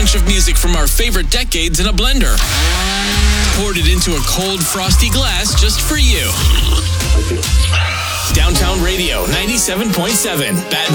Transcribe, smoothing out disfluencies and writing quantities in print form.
bunch of music from our favorite decades in a blender. Poured it into a cold, frosty glass just for you. Downtown Radio 97.7. Bad